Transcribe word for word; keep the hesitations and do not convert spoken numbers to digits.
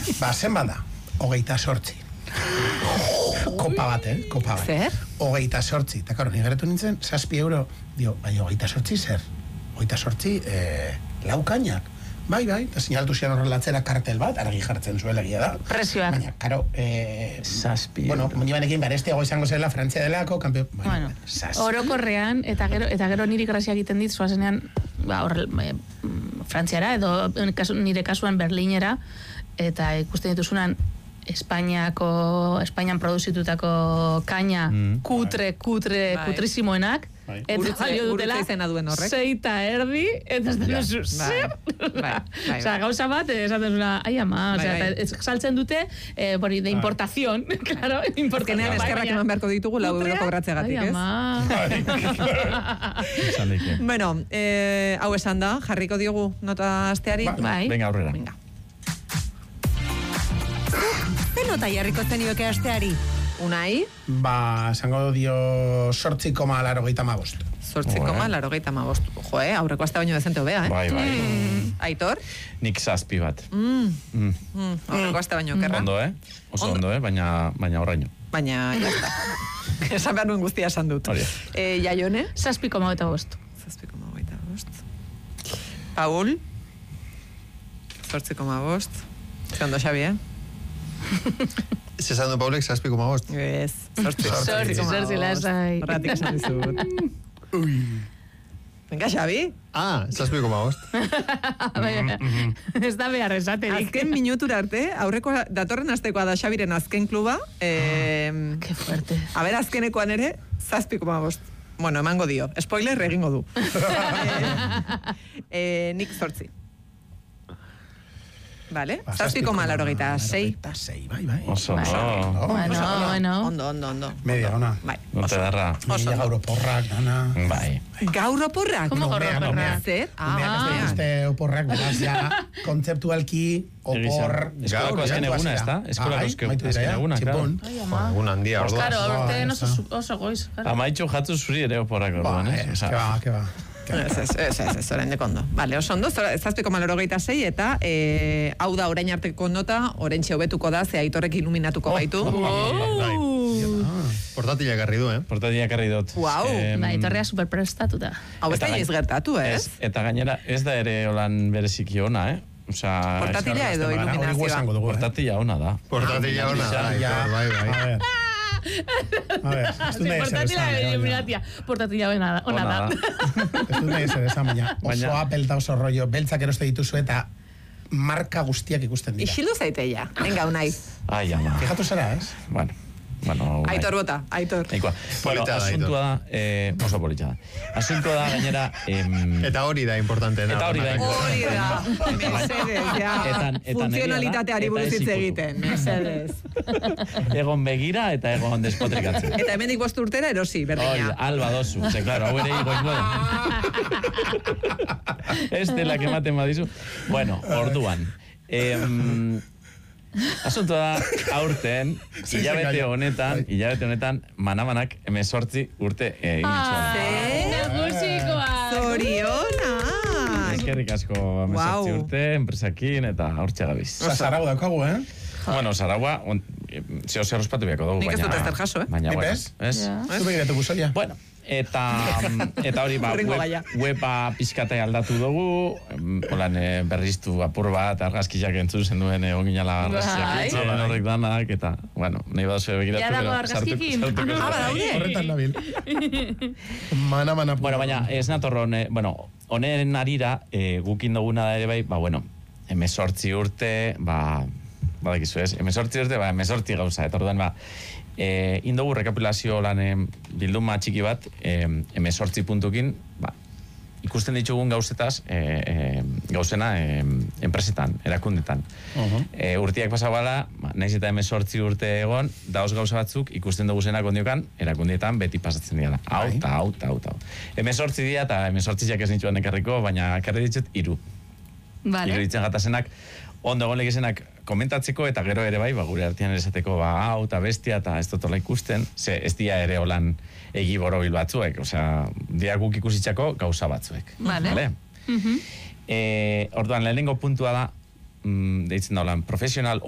Ba, zen bada, hogeita sortzi. Kopa bat, eh? Kopa bat. Zer? Hogeita sortzi. Eta karo, nigaretu nintzen, zazpi euro. Dio, bai, hogeita sortzi zer? Hogeita sortzi, eh, laukainak. Bai, bai, eta sinalatu zian horrelatzera kartel bat, argi jartzen zuela egia da. Presioak. Baina, karo, eh, Zazpi. bueno, nibanekin baresteago izango zela, Frantzia delako, kampeo... Bueno, orokorrean, eta gero, eta gero niri grazia egiten dit, zoazenean, ba, horre, e, Frantziara, edo kasu, nire kasuan Berlinera, eta ikusten dituzunan, Espainiako, Espainian produzitutako kaina mm. kutre, kutre, bai. kutrisimoenak, Bai. eta balio dutela izena duen horrek. seita erdi, eta ez da duzu, zer? Osea, gauza bat, esaten zuna, ai ama, osea, saltzen dute, eh, bori, de importación, claro, importación. Eskerrak eman beharko ditugu, lau euro kobratzegatik, ez? Ai ama. Bueno, eh, hau esan da, jarriko diogu nota asteari. Bai. Venga, aurrera. Venga. Ze nota jarriko zenioke asteari? Unai? Ba, esango dio sortzi koma larogeita mabost. Zortzi koma larogeita mabost. Jo, eh? Aurreko aste baino dezente hobea, eh? Bai, bai. Mm. Aitor? Nik zazpi bat. Mm. Mm. Mm. Aurreko aste baino kerra. Ondo, eh? Oso ondo, eh? Baina, baina horreino. Baina, jazta. Esan behar nuen guztia esan dut. Hori. Eh, Jaione? Zazpi koma eta bost. Zazpi koma hogeita bost. Paul? Zortzi koma bost. Ze ondo, Xabi, eh? Se esan du Paulek zazpi koma bost. Ez, zortzi. Zortzi, zortzi, lasai. Horratik esan dizut. Venga, Xabi. Ah, zazpi koma bost. Ez da behar esaterik. Azken minutura arte, aurreko datorren astekoa da Xabiren azken kluba. Eh, Qué fuerte. A ber, azkenekoan ere, zazpi koma bost. Bueno, emango dio. Spoiler egingo du. eh, nik zortzi. Vale, zazpi koma larogeita sei. sei, bai, bai. Oso, Bai. no. Bueno, bueno. Ondo, ondo, ondo. Media, ona. Bai. No te darra. Mila gaur oporrak, dana. Bai. Gaur oporrak? Como gaur Umea, oporrak? umea. Zer? Umeak ez Ah, dituzte oporrak, beraz, ja, kontzeptualki, opor... Eskolako azken eguna, ez da? Eskolako azken eguna, claro. Ai, ama. Egun handia, orduan. Claro, orte eso. oso, oso goiz. Claro. Amaitxu jatzu zuri ere oporrak Ba, orduan, ez, eh? que ba, que ba. Ez, ez, ez, ez, ez, orain dekondo. Vale, oso ondo, zazpi koma larogeita sei, eta eh, hau da orain arteko nota, oraintxe hobetuko da, ze Aitorrek iluminatuko gaitu. Portatila garri du, eh? Portatia karri dut. Guau. Em, Bai, torrea superprestatuta. Hau ez Eta da gain- inoiz gertatu, ez? Ez, eta gainera ez da ere holan bereziki ona, eh? Osea, Portatila edo Hori iluminazioa. esango dugu, eh? portatila ona da. Portatila ona, Ja, Aitor, Ja, bai, a bai. ver. A ver, ez du nahi ezer Portatila esan, de baina. iluminatia. Portatila ona da. Ona da. Ez du nahi ezer esan, baina oso Baina- Apple eta oso rollo, beltzak eroste dituzu eta marka guztiak ikusten dira. Isildu zaiteia. Venga, Unai. Ai, ama. Fijatu zara, ez? Bueno, bueno... bai. Aitor bota, Aitor. Nahikoa. Bueno, Polita da, asuntua da, eh, oso polita da. Asuntua da, gainera... Em, Eta hori da importanteena. Eta hori da Hori da, Eta- mesedez, ja. Etan- etan Funtzionalitateari egia da, buruz eta hitz ez egiten, mesedez. egon begira eta egon despotrikatzen. Eta hemendik bost urtera erosi, Hori da, berdina. alba dozu. Ze, claro, hau ere igoingo da. Ez dela ematen badizu. Bueno, orduan. Em, asuntua da, aurten, hilabete honetan, hilabete honetan, manamanak emezortzi urte egin Ah, zuen. nagusikoa. Zorionak! Eskerrik asko emezortzi Guau. urte, enpresakin, eta hortxe gabiz. Osa, zarau daukagu, eh? Bueno, Zaragoa, on- zeo zer ospatu beharko dugu, Nik ez baina... dut ezer jaso, eh? Baina, Ni bueno, bez? ez? Ja. Zu begiratu buzoia. Bueno, eta, eta hori, ba, Hurrengo web, gaia. weba pixkata aldatu dugu, em, holan eh, berriztu apur bat, argazkiak entzun zenuen egon ginala argazkiak Bai. entzun horrek danak, eta, bueno, nahi badazue begiratu. Ja dago gero argazkikin. sartuko- sartuko- Ah, badaude. Horretan nabil. Mana, mana. Bueno, baina ez nator hone, bueno, honen arira, e, gukin duguna da ere bai, ba, bueno, emezortzi urte, ba, badakizu ez, emezortzi urte, ba, emezortzi gauza, eta orduan, ba, e, indogu rekapitulazio lan em, bilduma txiki bat, em, emezortzi puntukin, ba, ikusten ditugun gauzetaz, e, e, gauzena e, enpresetan, erakundetan. Uh-huh. E, urtiak pasabala, ba, naiz eta emezortzi urte egon, daoz gauza batzuk ikusten dugu zenak ondiokan, erakundeetan beti pasatzen dira. Hau, Bai. ta, hau, ta, hau, ta. Emezortzi dira, eta emezortziak ez nituen ekarriko, baina ekarri ditut iru. Vale. Iru ditzen gatazenak, ondo egon legezenak komentatzeko, eta gero ere bai, ba, gure artean esateko, ba, hau, eta bestia, eta ez dotola ikusten, ze ez dia ere holan egi borobil batzuek, osea, dia guk ikusitzako gauza batzuek. Vale. Vale? Mhm. E, orduan, lehenengo puntua da, mm, deitzen da holan, profesional